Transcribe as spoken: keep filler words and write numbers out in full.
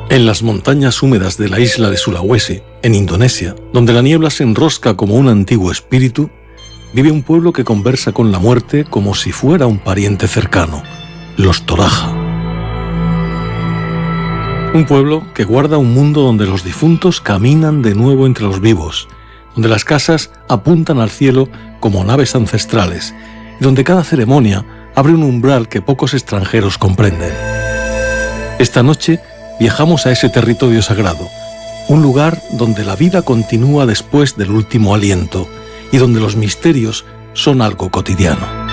En las montañas húmedas de la isla de Sulawesi, en Indonesia, donde la niebla se enrosca como un antiguo espíritu, vive un pueblo que conversa con la muerte como si fuera un pariente cercano, los Toraja. Un pueblo que guarda un mundo donde los difuntos caminan de nuevo entre los vivos, donde las casas apuntan al cielo como naves ancestrales y donde cada ceremonia abre un umbral que pocos extranjeros comprenden. Esta noche viajamos a ese territorio sagrado, un lugar donde la vida continúa después del último aliento y donde los misterios son algo cotidiano.